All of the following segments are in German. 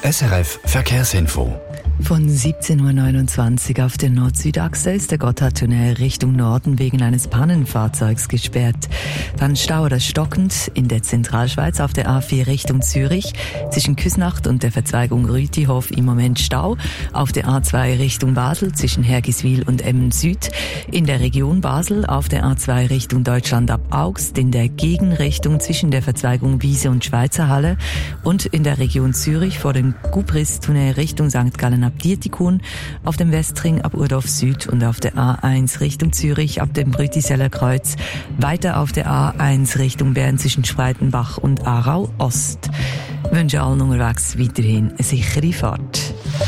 SRF Verkehrsinfo. Von 17.29 Uhr auf der Nord-Süd-Achse ist der Gotthardtunnel Richtung Norden wegen eines Pannenfahrzeugs gesperrt. Dann Stau oder stockend in der Zentralschweiz auf der A4 Richtung Zürich. Zwischen Küsnacht und der Verzweigung Rütihof im Moment Stau. Auf der A2 Richtung Basel zwischen Hergiswil und Emmen Süd. In der Region Basel auf der A2 Richtung Deutschland ab Augst. In der Gegenrichtung zwischen der Verzweigung Wiese und Schweizer Halle. Und in der Region Zürich vor dem Gubristunnel Richtung St. Gallen ab Dietikon, auf dem Westring ab Urdorf Süd und auf der A1 Richtung Zürich ab dem Brütiseller Kreuz, weiter auf der A1 Richtung Bern zwischen Spreitenbach und Aarau Ost. Ich wünsche allen unterwegs weiterhin eine sichere Fahrt.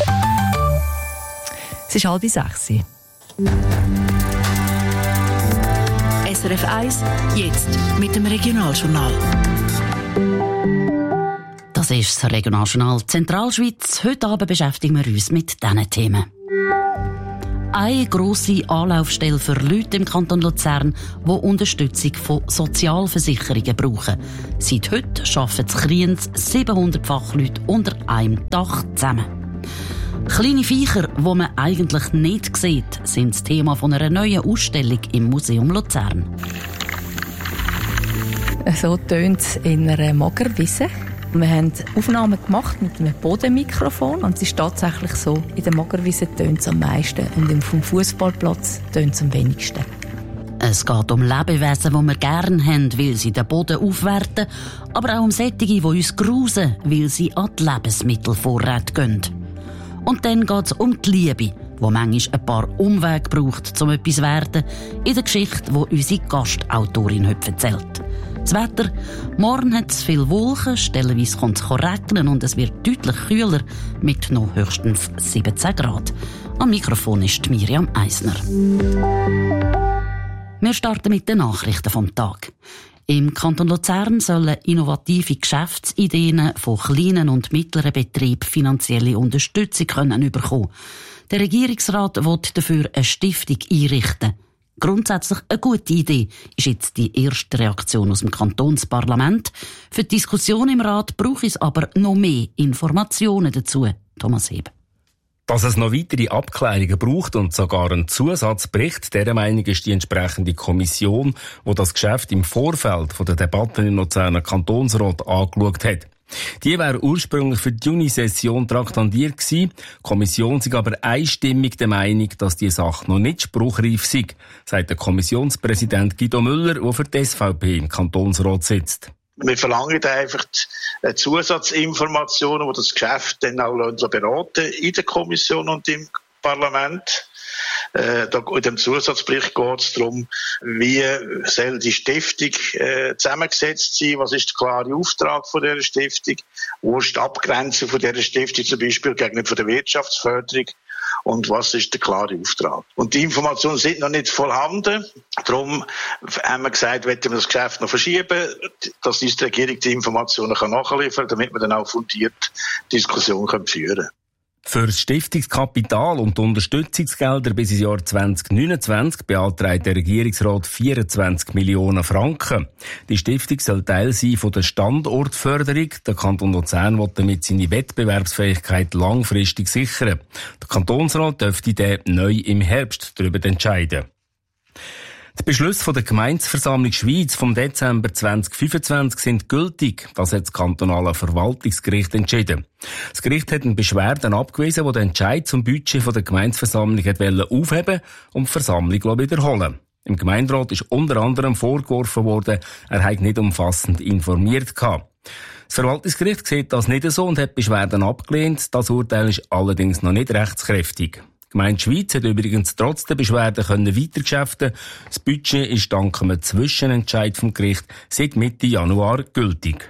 Es ist 5:30. SRF 1, jetzt mit dem Regionaljournal. Das ist das Regionaljournal Zentralschweiz. Heute Abend beschäftigen wir uns mit diesen Themen. Eine grosse Anlaufstelle für Leute im Kanton Luzern, die Unterstützung von Sozialversicherungen brauchen. Seit heute arbeiten in Kriens 700 Fachleute unter einem Dach zusammen. Kleine Viecher, die man eigentlich nicht sieht, sind das Thema von einer neuen Ausstellung im Museum Luzern. So tönt es in einer Magerwiese. Wir haben Aufnahmen gemacht mit einem Bodenmikrofon und es ist tatsächlich so, in der Magerwiese tönt es am meisten und vom Fußballplatz tönt es am wenigsten. Es geht um Lebewesen, die wir gerne haben, weil sie den Boden aufwerten, aber auch um solche, die uns grusen, weil sie an die Lebensmittelvorräte gehen. Und dann geht es um die Liebe, die manchmal ein paar Umwege braucht, um etwas zu werden, in der Geschichte, die unsere Gastautorin heute erzählt. Das Wetter: morgen hat es viel Wolken, stellenweise kommt es regnen und es wird deutlich kühler mit noch höchstens 17 Grad. Am Mikrofon ist Miriam Eisner. Wir starten mit den Nachrichten vom Tag. Im Kanton Luzern sollen innovative Geschäftsideen von kleinen und mittleren Betrieben finanzielle Unterstützung bekommen. Der Regierungsrat will dafür eine Stiftung einrichten. Grundsätzlich eine gute Idee, ist jetzt die erste Reaktion aus dem Kantonsparlament. Für die Diskussion im Rat braucht es aber noch mehr Informationen dazu. Thomas Heb. Dass es noch weitere Abklärungen braucht und sogar einen Zusatzbericht, dieser Meinung ist die entsprechende Kommission, die das Geschäft im Vorfeld der Debatten im Luzerner Kantonsrat angeschaut hat. Die wäre ursprünglich für die Junisession traktandiert gewesen. Die Kommission sei aber einstimmig der Meinung, dass die Sache noch nicht spruchreif sei, sagt der Kommissionspräsident Guido Müller, der für die SVP im Kantonsrat sitzt. Wir verlangen einfach Zusatzinformationen, die das Geschäft dann auch beraten in der Kommission und im Parlament. In dem Zusatzbericht geht es darum, wie soll die Stiftung zusammengesetzt sein, was ist der klare Auftrag von dieser Stiftung, wo ist die Abgrenzung von dieser Stiftung zum Beispiel gegenüber der Wirtschaftsförderung und was ist der klare Auftrag. Und die Informationen sind noch nicht vorhanden, darum haben wir gesagt, wollen wir das Geschäft noch verschieben, dass uns die Regierung die Informationen nachliefern kann, damit wir dann auch fundiert Diskussionen führen können. Für das Stiftungskapital und die Unterstützungsgelder bis ins Jahr 2029 beantragt der Regierungsrat 24 Millionen Franken. Die Stiftung soll Teil sein von der Standortförderung. Der Kanton Luzern will damit seine Wettbewerbsfähigkeit langfristig sichern. Der Kantonsrat dürfte dann neu im Herbst darüber entscheiden. Die Beschlüsse der Gemeindeversammlung Schweiz vom Dezember 2025 sind gültig. Das hat das kantonale Verwaltungsgericht entschieden. Das Gericht hat eine Beschwerde abgewiesen, die den Entscheid zum Budget der Gemeindeversammlung aufheben und die Versammlung wiederholen. Im Gemeinderat ist unter anderem vorgeworfen worden, er habe nicht umfassend informiert gehabt. Das Verwaltungsgericht sieht das nicht so und hat Beschwerden abgelehnt. Das Urteil ist allerdings noch nicht rechtskräftig. Die Gemeinde Schweiz hat übrigens trotz der Beschwerden weitergeschäften. Das Budget ist dank einem Zwischenentscheid vom Gericht seit Mitte Januar gültig.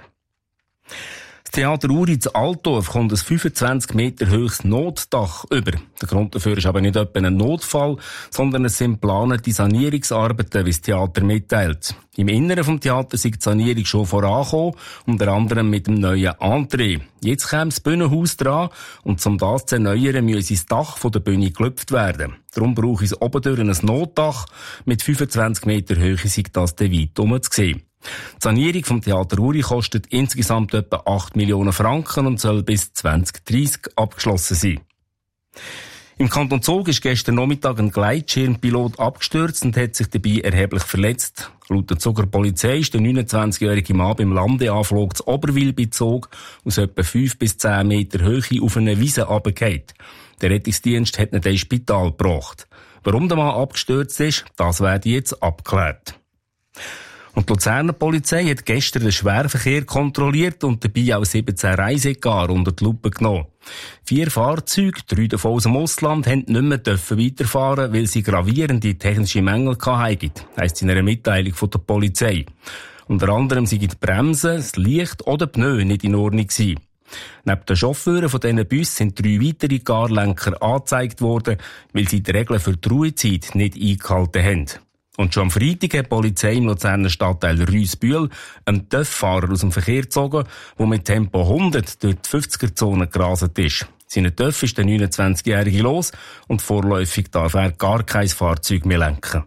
Das Theater Uri in Altdorf kommt ein 25 Meter hohes Notdach über. Der Grund dafür ist aber nicht etwa ein Notfall, sondern es sind geplante Sanierungsarbeiten, wie das Theater mitteilt. Im Inneren des Theaters ist die Sanierung schon vorangekommen, unter anderem mit dem neuen Entree. Jetzt käme das Bühnenhaus dran und um das zu erneuern, müsse das Dach der Bühne gelüpft werden. Darum brauche es oben durch ein Notdach. Mit 25 Meter Höhe sei das dann weit zu sehen. Die Sanierung vom Theater Uri kostet insgesamt etwa 8 Millionen Franken und soll bis 2030 abgeschlossen sein. Im Kanton Zug ist gestern Nachmittag ein Gleitschirmpilot abgestürzt und hat sich dabei erheblich verletzt. Laut der Zuger Polizei ist der 29-jährige Mann beim Landeanflug zu Oberwil bei Zug aus etwa 5 bis 10 Meter Höhe auf eine Wiese runtergefallen. Der Rettungsdienst hat ihn ins Spital gebracht. Warum der Mann abgestürzt ist, das wird jetzt abgeklärt. Und die Luzerner Polizei hat gestern den Schwerverkehr kontrolliert und dabei auch 17 Reisegare unter die Lupe genommen. 4 Fahrzeuge, 3 davon aus dem Ausland, haben nicht mehr weiterfahren, weil sie gravierende technische Mängel hatten, heisst in einer Mitteilung von der Polizei. Unter anderem seien die Bremsen, das Licht oder die Pneu nicht in Ordnung gewesen. Neben den Chauffeuren von diesen Bussen sind 3 weitere Garlenker angezeigt worden, weil sie die Regeln für die Ruhezeit nicht eingehalten haben. Und schon am Freitag hat die Polizei im Luzerner Stadtteil Rüssbühl einen TÜV-Fahrer aus dem Verkehr gezogen, der mit Tempo 100 durch die 50er-Zone gerasselt ist. Seinen TÜV ist der 29-Jährige los und vorläufig darf er gar kein Fahrzeug mehr lenken.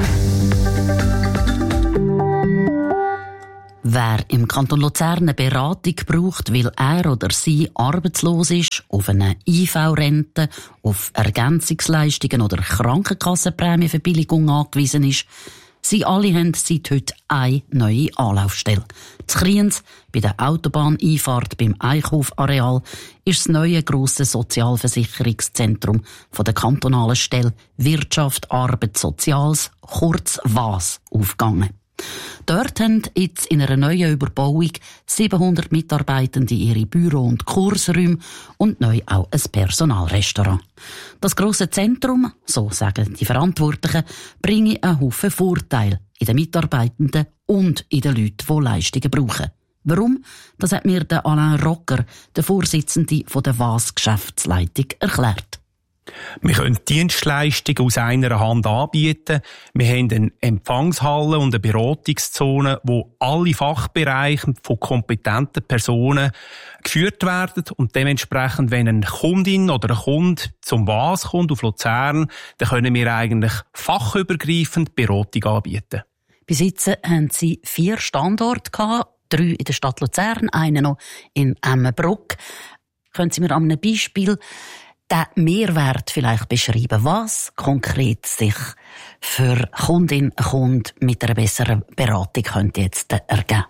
Wer im Kanton Luzern eine Beratung braucht, weil er oder sie arbeitslos ist, auf eine IV-Rente, auf Ergänzungsleistungen oder Krankenkassenprämienverbilligung angewiesen ist, sie alle haben seit heute eine neue Anlaufstelle. Zu Kriens, bei der Autobahneinfahrt beim Eichhofareal, ist das neue grosse Sozialversicherungszentrum von der kantonalen Stelle Wirtschaft, Arbeit, Soziales, kurz WAS, aufgegangen. Dort haben jetzt in einer neuen Überbauung 700 Mitarbeitende ihre Büro- und Kursräume und neu auch ein Personalrestaurant. Das grosse Zentrum, so sagen die Verantwortlichen, bringe einen Haufen Vorteile in den Mitarbeitenden und in den Leuten, die Leistungen brauchen. Warum? Das hat mir der Alain Rocker, der Vorsitzende der WAS-Geschäftsleitung, erklärt. Wir können Dienstleistungen aus einer Hand anbieten. Wir haben eine Empfangshalle und eine Beratungszone, wo alle Fachbereiche von kompetenten Personen geführt werden. Und dementsprechend, wenn eine Kundin oder ein Kunde zum WAS kommt auf Luzern, dann können wir eigentlich fachübergreifend Beratung anbieten. Bis jetzt haben Sie 4 Standorte gehabt, 3 in der Stadt Luzern, einen noch in Emmenbruck. Können Sie mir an einem Beispiel den Mehrwert vielleicht beschreiben, was konkret sich für Kundin, Kunde mit einer besseren Beratung könnte jetzt ergeben?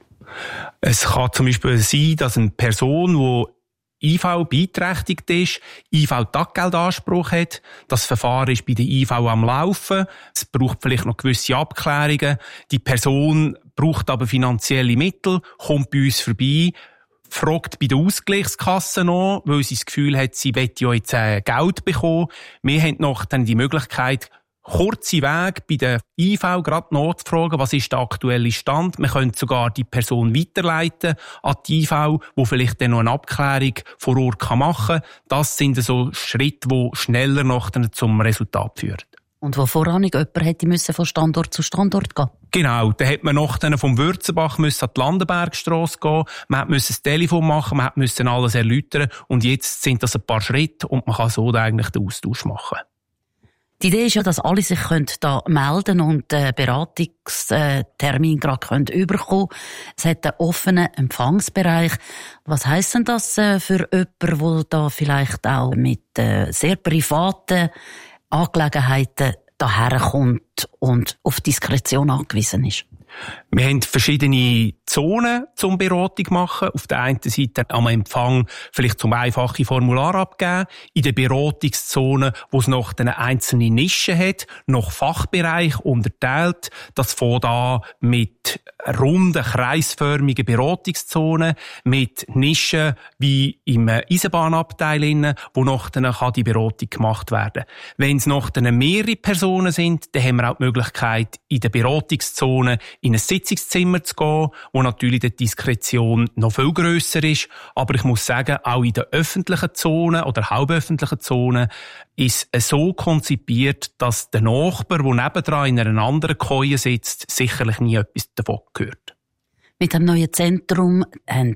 Es kann zum Beispiel sein, dass eine Person, die IV beeinträchtigt ist, IV-Taggeldanspruch hat. Das Verfahren ist bei der IV am Laufen. Es braucht vielleicht noch gewisse Abklärungen. Die Person braucht aber finanzielle Mittel, kommt bei uns vorbei, fragt bei der Ausgleichskasse noch, weil sie das Gefühl hat, sie will ja jetzt Geld bekommen. Wir haben noch dann die Möglichkeit, kurze Weg bei der IV gerade nachzufragen, was ist der aktuelle Stand. Wir können sogar die Person weiterleiten an die IV, wo vielleicht dann noch eine Abklärung vor Ort machen kann. Das sind so Schritte, die schneller noch zum Resultat führen. Und wo voranig jemand hätte müssen von Standort zu Standort gehen? Genau, da hätte man noch vom Würzenbach an die Landenbergstrasse gehen, man musste das Telefon machen, man musste alles erläutern und jetzt sind das ein paar Schritte und man kann so eigentlich den Austausch machen. Die Idee ist ja, dass alle sich da melden und den Beratungstermin gerade bekommen. Es hat einen offenen Empfangsbereich. Was heisst denn das für jemanden, der da vielleicht auch mit sehr privaten Angelegenheiten daherkommt und auf Diskretion angewiesen ist? Wir haben verschiedene Zonen zum Beratung machen. Auf der einen Seite am Empfang vielleicht zum einfachen Formular abgeben. In der Beratungszone, wo es noch eine einzelne Nische hat, noch Fachbereich unterteilt. Das fängt an mit runden, kreisförmigen Beratungszonen, mit Nischen wie im Eisenbahnabteil, wo noch dann die Beratung gemacht werden kann. Wenn es noch dann mehrere Personen sind, dann haben wir auch die Möglichkeit, in der Beratungszone in ein Sitzungszimmer zu gehen, wo natürlich die Diskretion noch viel grösser ist. Aber ich muss sagen, auch in der öffentlichen Zone oder halböffentlichen Zone ist es so konzipiert, dass der Nachbar, der nebendran in einer anderen Koje sitzt, sicherlich nie etwas davon gehört. Mit dem neuen Zentrum haben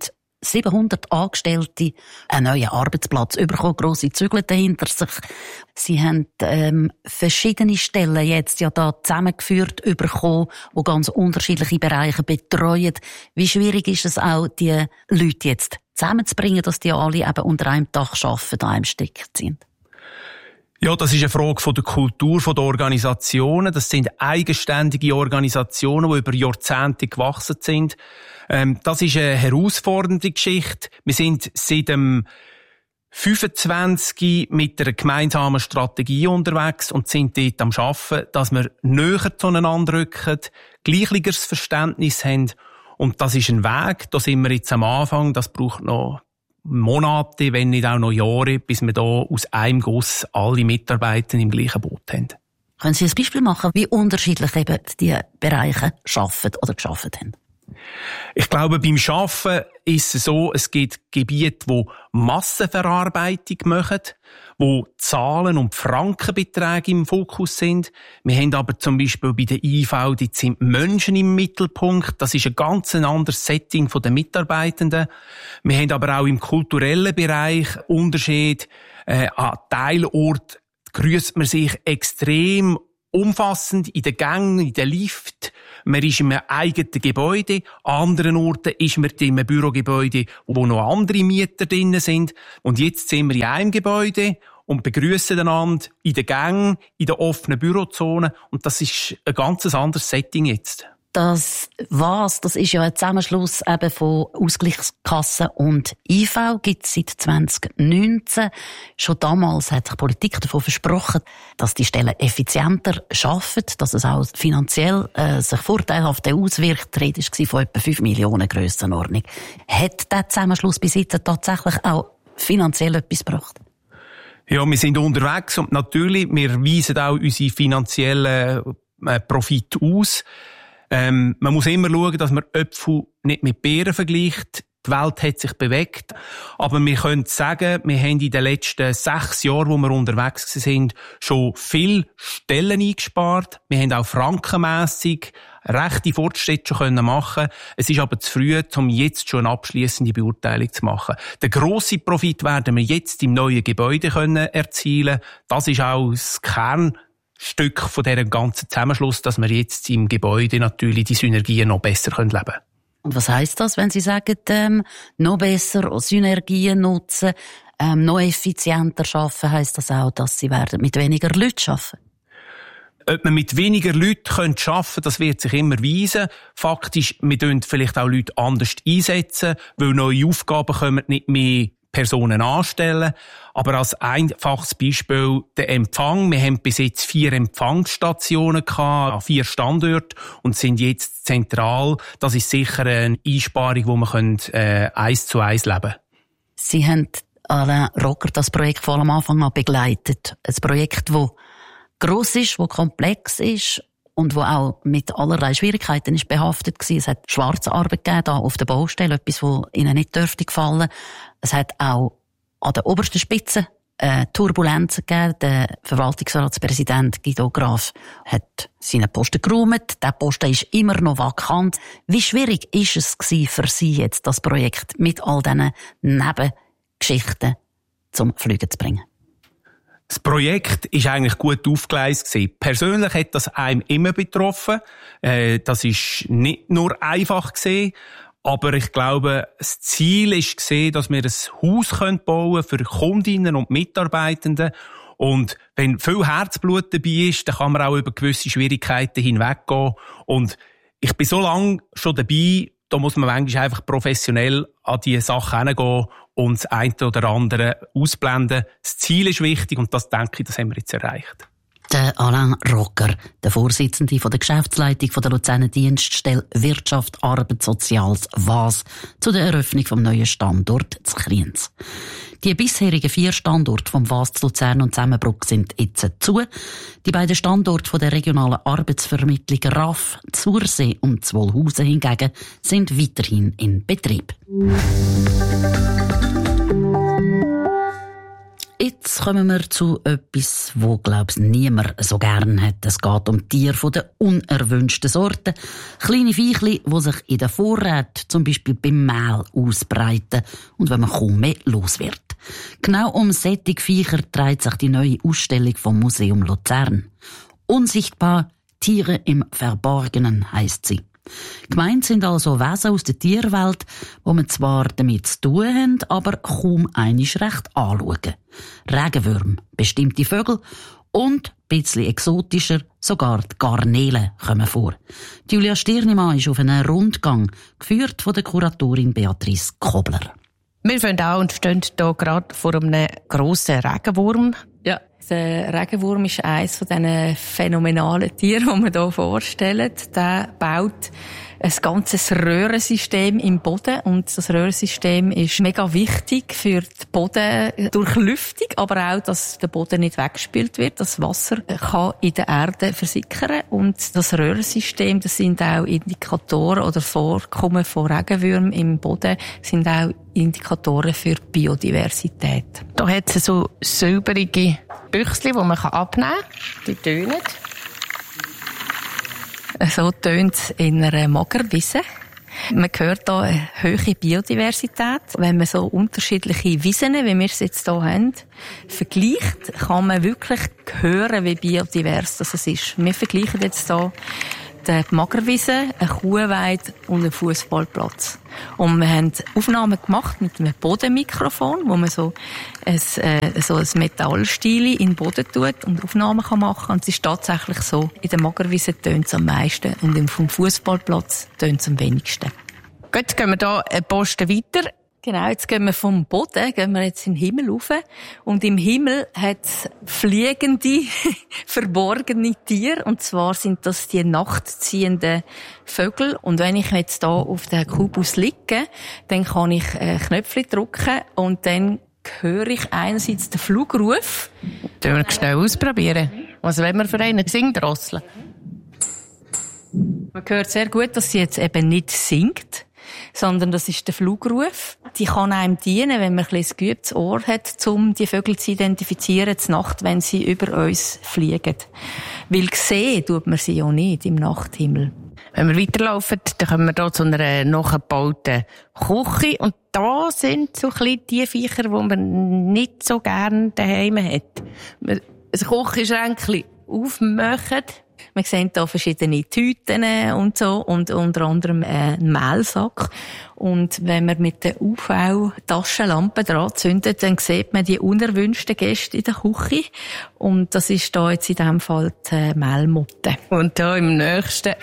700 Angestellte einen neuen Arbeitsplatz bekommen, grosse Zügel dahinter sich. Sie haben verschiedene Stellen jetzt ja da zusammengeführt bekommen, die ganz unterschiedliche Bereiche betreuen. Wie schwierig ist es auch, die Leute jetzt zusammenzubringen, dass die alle eben unter einem Dach arbeiten, an einem Stück sind? Ja, das ist eine Frage von der Kultur der Organisationen. Das sind eigenständige Organisationen, die über Jahrzehnte gewachsen sind. Das ist eine herausfordernde Geschichte. Wir sind seit dem 25 mit einer gemeinsamen Strategie unterwegs und sind dort am Arbeiten, dass wir näher zueinander rücken, gleichliches Verständnis haben. Und das ist ein Weg, da sind wir jetzt am Anfang. Das braucht noch Monate, wenn nicht auch noch Jahre, bis wir da aus einem Guss alle Mitarbeiter im gleichen Boot haben. Können Sie ein Beispiel machen, wie unterschiedlich eben die Bereiche arbeiten oder gearbeitet haben? Ich glaube, beim Arbeiten ist es so, es gibt Gebiete, die Massenverarbeitung machen, wo Zahlen und Frankenbeträge im Fokus sind. Wir haben aber zum Beispiel bei der IV, die sind Menschen im Mittelpunkt. Das ist ein ganz anderes Setting der Mitarbeitenden. Wir haben aber auch im kulturellen Bereich Unterschied. An Teilort grüßt man sich extrem umfassend in den Gängen, in den Lift. Man ist in einem eigenen Gebäude. An anderen Orten ist man in einem Bürogebäude, wo noch andere Mieter drin sind. Und jetzt sind wir in einem Gebäude und begrüßen einander in den Gängen, in der offenen Bürozone. Und das ist ein ganz anderes Setting jetzt. Das ist ja ein Zusammenschluss eben von Ausgleichskassen und IV, gibt es seit 2019. Schon damals hat sich die Politik davon versprochen, dass die Stellen effizienter arbeiten, dass es auch finanziell sich vorteilhaft auswirkt. Die Rede war von etwa 5 Millionen Grössenordnung. Hat der Zusammenschluss bis jetzt tatsächlich auch finanziell etwas gebracht? Ja, wir sind unterwegs und natürlich, wir weisen auch unsere finanziellen Profite aus. Man muss immer schauen, dass man Äpfel nicht mit Beeren vergleicht. Die Welt hat sich bewegt. Aber wir können sagen, wir haben in den letzten 6 Jahren, wo wir unterwegs sind, schon viele Stellen eingespart. Wir haben auch frankenmässig rechte Fortschritte schon machen können. Es ist aber zu früh, um jetzt schon eine abschliessende Beurteilung zu machen. Den grossen Profit werden wir jetzt im neuen Gebäude erzielen. Das ist auch das Kernstück von diesem ganzen Zusammenschluss, dass wir jetzt im Gebäude natürlich die Synergien noch besser leben können. Und was heisst das, wenn Sie sagen, noch besser Synergien nutzen, noch effizienter arbeiten, heisst das auch, dass Sie werden mit weniger Leuten arbeiten? Ob man mit weniger Leuten arbeiten könnte, das wird sich immer weisen. Faktisch, wir können vielleicht auch Leute anders einsetzen, weil neue Aufgaben können nicht mehr Personen anstellen. Aber als einfaches Beispiel der Empfang. Wir haben bis jetzt 4 Empfangsstationen gehabt, an 4 Standorten und sind jetzt zentral. Das ist sicher eine Einsparung, wo man 1:1 leben können. Sie haben, Alain Rocker, das Projekt von am Anfang an begleitet. Ein Projekt, das gross ist, das komplex ist und wo auch mit allerlei Schwierigkeiten ist behaftet war. Es hat schwarze Arbeit gegeben, da auf der Baustelle, etwas, das Ihnen nicht dürfte gefallen. Es hat auch an der obersten Spitze Turbulenzen gegeben. Der Verwaltungsratspräsident Guido Graf hat seinen Posten geräumt. Der Posten ist immer noch vakant. Wie schwierig ist es für Sie jetzt, das Projekt mit all diesen Nebengeschichten zum Fliegen zu bringen? Das Projekt ist eigentlich gut aufgegleist gewesen. Persönlich hat das einem immer betroffen. Das ist nicht nur einfach gewesen. Aber ich glaube, das Ziel ist gewesen, dass wir ein Haus bauen können für Kundinnen und Mitarbeitende. Und wenn viel Herzblut dabei ist, dann kann man auch über gewisse Schwierigkeiten hinweggehen. Und ich bin so lange schon dabei, da muss man manchmal einfach professionell an diese Sachen herangehen und das eine oder andere ausblenden. Das Ziel ist wichtig und das, denke ich, das haben wir jetzt erreicht. Der Alain Rocker, der Vorsitzende der Geschäftsleitung der Luzerner Dienststelle Wirtschaft, Arbeit, Soziales, WAS, zu der Eröffnung vom neuen Standort zu Kriens. Die bisherigen 4 Standorte vom WAS zu Luzern und Zusammenbruck sind jetzt zu. Die beiden Standorte der regionalen Arbeitsvermittlung RAF, Zursee und Zwolhausen hingegen sind weiterhin in Betrieb. Jetzt kommen wir zu etwas, wo, glaub's, niemand so gern hat. Es geht um Tiere von den unerwünschten Sorten. Kleine Viechli, die sich in den Vorräten, zum Beispiel beim Mehl, ausbreiten und wenn man kaum mehr los wird. Genau um solche Viecher dreht sich die neue Ausstellung vom Museum Luzern. Unsichtbar, Tiere im Verborgenen heisst sie. Gemeint sind also Wesen aus der Tierwelt, wo man zwar damit zu tun haben, aber kaum einisch recht anschauen. Regenwürmer, bestimmte Vögel und, ein bisschen exotischer, sogar die Garnelen kommen vor. Julia Stirnimann ist auf einen Rundgang, geführt von der Kuratorin Beatrice Kobler. Wir fangen an und stehen hier gerade vor einem grossen Regenwurm. Ja, der Regenwurm ist eines von diesen phänomenalen Tieren, die wir hier vorstellen. Der baut ein ganzes Röhrensystem im Boden. Und das Röhrensystem ist mega wichtig für die Bodendurchlüftung, aber auch, dass der Boden nicht weggespült wird. Das Wasser kann in der Erde versickern. Und das Röhrensystem, das sind auch Indikatoren oder Vorkommen von Regenwürmern im Boden, sind auch Indikatoren für Biodiversität. Da hat es so silbrige Büchschen, die man abnehmen kann. Die tönen. So tönt es in einer Magerwiese. Man hört hier eine hohe Biodiversität. Wenn man so unterschiedliche Wiesen, wie wir es jetzt hier haben, vergleicht, kann man wirklich hören, wie biodivers das ist. Wir vergleichen jetzt hier die Magerwiese, eine Kuhweide und einen Fußballplatz. Und wir haben Aufnahmen gemacht mit einem Bodenmikrofon, wo man so ein Metallstiel in den Boden tut und Aufnahmen machen kann. Und es ist tatsächlich so, in der Magerwiese tönt es am meisten und vom Fußballplatz tönt es am wenigsten. Gut, jetzt gehen wir hier einen Posten weiter. Genau, jetzt gehen wir vom Boden, gehen wir jetzt in den Himmel rauf. Und im Himmel hat es fliegende, verborgene Tiere. Und zwar sind das die nachtziehenden Vögel. Und wenn ich jetzt hier auf den Kubus liege, dann kann ich Knöpfchen drücken und dann höre ich einerseits den Flugruf. Sollen wir schnell ausprobieren? Was wollen wir für einen Singdrosseln? Man hört sehr gut, dass sie jetzt eben nicht singt, sondern das ist der Flugruf. Die kann einem dienen, wenn man ein bisschen geübtes Ohr hat, um die Vögel zu identifizieren, zur Nacht, wenn sie über uns fliegen. Weil sehen tut man sie ja nicht im Nachthimmel. Wenn wir weiterlaufen, dann kommen wir hier zu einer nachgebauten Küche. Und da sind so ein bisschen die Viecher, die man nicht so gerne daheim hat. Ein Küchenschränkchen aufmachen. Wir sehen hier verschiedene Tüten und so und unter anderem einen Mehlsack. Und wenn man mit der UV-Taschenlampe dran zündet, dann sieht man die unerwünschten Gäste in der Küche. Und das ist da jetzt in diesem Fall die Mehlmotte. Und da im nächsten.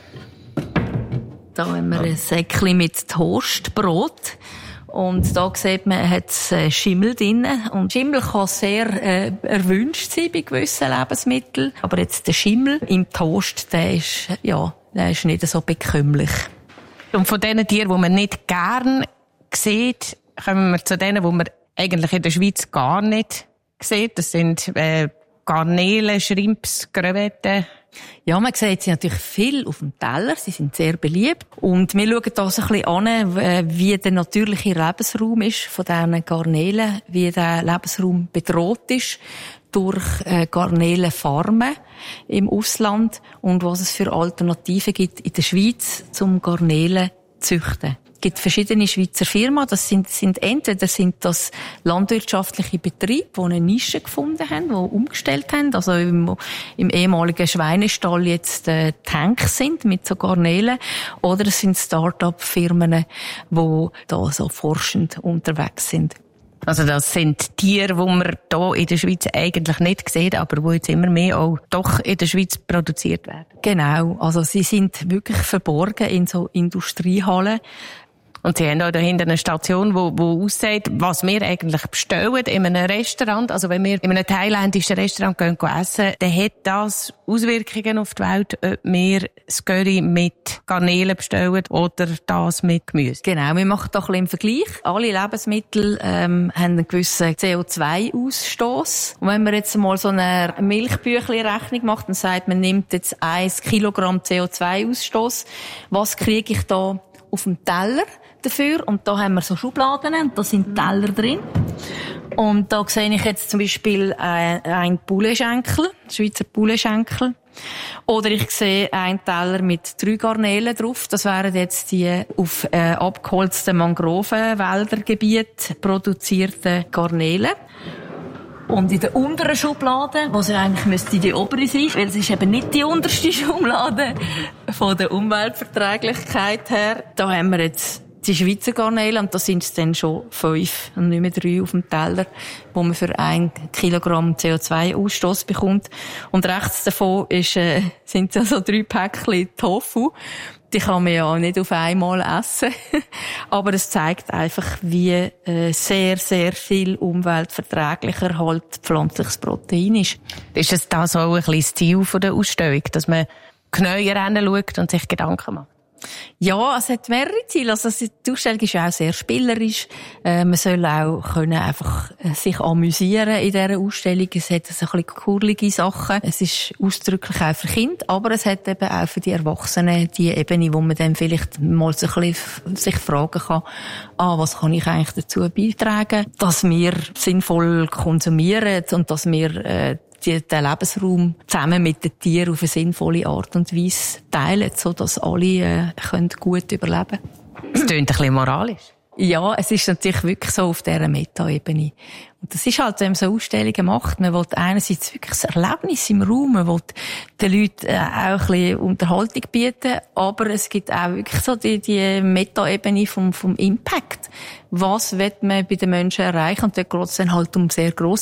Da haben wir ein Säckchen mit Toastbrot. Und da sieht man, hat Schimmel drin. Und Schimmel kann sehr erwünscht sein bei gewissen Lebensmitteln. Aber jetzt der Schimmel im Toast, der ist nicht so bekömmlich. Und von diesen Tieren, die man nicht gern sieht, kommen wir zu denen, die man eigentlich in der Schweiz gar nicht sieht. Das sind Garnelen, Shrimps, Krevetten. Ja, man sieht sie natürlich viel auf dem Teller. Sie sind sehr beliebt. Und wir schauen da so ein bisschen an, wie der natürliche Lebensraum ist von diesen Garnelen, wie der Lebensraum bedroht ist durch Garnelenfarmen im Ausland und was es für Alternativen gibt in der Schweiz zum Garnelen züchten. Es gibt verschiedene Schweizer Firmen. Das sind entweder das landwirtschaftliche Betriebe, die eine Nische gefunden haben, die umgestellt haben, also im ehemaligen Schweinestall jetzt Tanks sind mit so Garnelen, oder es sind Start-up-Firmen, die da so forschend unterwegs sind. Also das sind Tiere, die man hier in der Schweiz eigentlich nicht sieht, aber die jetzt immer mehr auch doch in der Schweiz produziert werden. Genau, also sie sind wirklich verborgen in so Industriehallen. Und sie haben auch dahinter eine Station, die aussieht, was wir eigentlich bestellen in einem Restaurant. Also wenn wir in einem thailändischen Restaurant gehen essen, dann hat das Auswirkungen auf die Welt, ob wir das Curry mit Garnelen bestellen oder das mit Gemüse. Genau, wir machen da ein bisschen im Vergleich. Alle Lebensmittel haben einen gewissen CO2-Ausstoß. Und wenn man jetzt mal so eine Milchbüchli-Rechnung macht und sagt, man nimmt jetzt 1 Kilogramm CO2-Ausstoß, was kriege ich da auf dem Teller dafür? Und da haben wir so Schubladen und da sind Teller drin. Und da sehe ich jetzt zum Beispiel einen Pouletschenkel, Schweizer Pouletschenkel. Oder ich sehe einen Teller mit 3 Garnelen drauf. Das wären jetzt die auf abgeholzten Mangrovenwäldergebiet produzierten Garnelen. Und in der unteren Schublade, was ja eigentlich müsste die obere sein, weil es ist eben nicht die unterste Schublade von der Umweltverträglichkeit her, da haben wir jetzt die Schweizer Garnelen, und da sind es dann schon 5 und nicht mehr 3 auf dem Teller, wo man für 1 Kilogramm CO2-Ausstoß bekommt. Und rechts davon sind ja so 3 Päckchen Tofu. Die kann man ja nicht auf einmal essen. Aber es zeigt einfach, wie sehr, sehr viel umweltverträglicher halt pflanzliches Protein ist. Ist es das auch ein bisschen das Ziel der Ausstellung, dass man genauer hinschaut und sich Gedanken macht? Ja, es hat mehrere Ziele. Also die Ausstellung ist auch sehr spielerisch. Man soll auch können einfach sich amüsieren in dieser Ausstellung. Es hat so ein bisschen kurlige Sachen. Es ist ausdrücklich auch für Kinder, aber es hat eben auch für die Erwachsenen die Ebene, wo man dann vielleicht mal so ein bisschen sich fragen kann, was kann ich eigentlich dazu beitragen, dass wir sinnvoll konsumieren und dass wir den Lebensraum zusammen mit den Tieren auf eine sinnvolle Art und Weise teilen, sodass alle gut überleben können. Es klingt ein bisschen moralisch. Ja, es ist natürlich wirklich so auf dieser Meta-Ebene. Und das ist halt, wenn man so Ausstellungen macht, man will einerseits wirklich das Erlebnis im Raum, man will den Leuten auch ein bisschen Unterhaltung bieten, aber es gibt auch wirklich so die Meta-Ebene vom Impact. Was will man bei den Menschen erreichen? Und dort geht es dann halt um sehr grosse